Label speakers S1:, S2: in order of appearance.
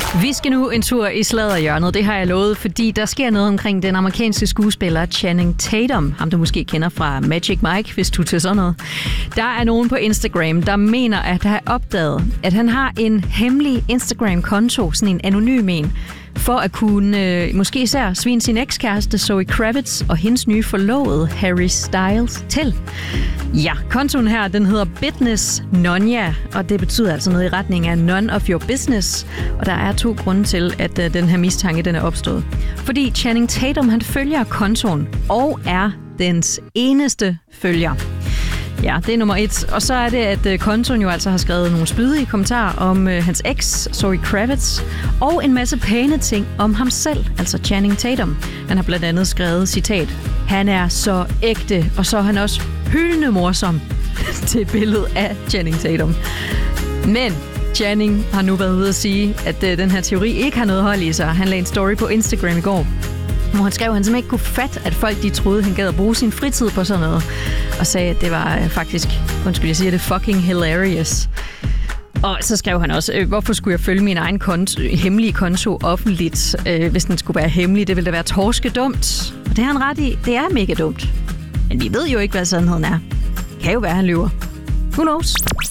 S1: Vi skal nu en tur i sladderhjørnet, det har jeg lovet, fordi der sker noget omkring den amerikanske skuespiller Channing Tatum, ham du måske kender fra Magic Mike, hvis du til sådan noget. Der er nogen på Instagram, der mener at have opdaget, at han har en hemmelig Instagram-konto, sådan en anonym en, for at kunne måske især svine sin ekskæreste Zoe Kravitz og hendes nye forlovede Harry Styles til. Ja, kontoen her, den hedder Business Nonya, og det betyder altså noget i retning af none of your business. Og der er 2 grunde til, at den her mistanke den er opstået. Fordi Channing Tatum, han følger kontoen og er dens eneste følger. Ja, det er nummer 1. Og så er det, at kontoen jo altså har skrevet nogle spydige kommentarer om hans eks, Zoe Kravitz, og en masse pæne ting om ham selv, altså Channing Tatum. Han har blandt andet skrevet, citat, han er så ægte, og så er han også hyldende morsom til billedet af Channing Tatum. Men Channing har nu været ude at sige, at den her teori ikke har noget hold i sig. Han lagde en story på Instagram i går, hvor han skrev, at han simpelthen ikke kunne fatte, at folk de troede, han gad at bruge sin fritid på sådan noget. Og sagde, at det var faktisk, undskyld, jeg siger det, fucking hilarious. Og så skrev han også, hvorfor skulle jeg følge min egen hemmelige konto offentligt, hvis den skulle være hemmelig? Det ville da være torskedumt. Og det har han ret i. Det er mega dumt. Men vi ved jo ikke, hvad sandheden er. Det kan jo være, han lyver. Who knows?